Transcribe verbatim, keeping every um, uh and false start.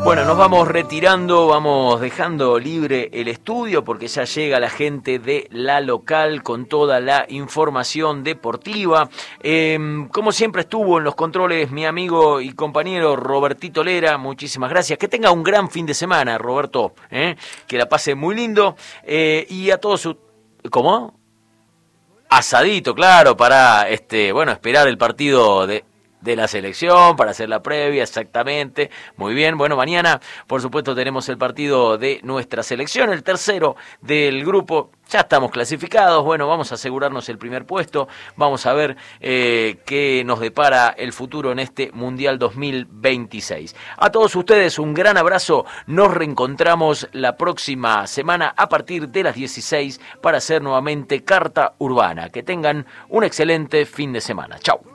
Bueno, nos vamos retirando, vamos dejando libre el estudio porque ya llega la gente de La Local con toda la información deportiva. Eh, como siempre estuvo en los controles mi amigo y compañero Robertito Lera, muchísimas gracias. Que tenga un gran fin de semana, Roberto, ¿eh? Que la pase muy lindo. Eh, y a todos sus... ¿Cómo? Asadito, claro, para este, bueno, esperar el partido de... de la selección, para hacer la previa, exactamente, muy bien. Bueno, mañana, por supuesto, tenemos el partido de nuestra selección, el tercero del grupo, ya estamos clasificados, bueno, vamos a asegurarnos el primer puesto, vamos a ver eh, qué nos depara el futuro en este Mundial dos mil veintiséis. A todos ustedes, un gran abrazo, nos reencontramos la próxima semana a partir de las dieciséis para hacer nuevamente Carta Urbana. Que tengan un excelente fin de semana. Chau.